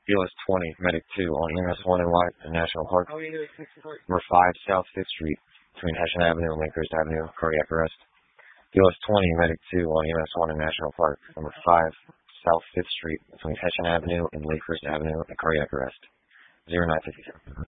BLS 20, Medic 2 on EMS 1 and White in National Park. Number 5, South 5th Street between Hessian Avenue and Lakehurst Avenue, cardiac arrest. BLS 20, Medic 2 on EMS 1 in National Park. Number 5, South 5th Street between Hessian Avenue and Lakehurst Avenue, cardiac arrest. 0952.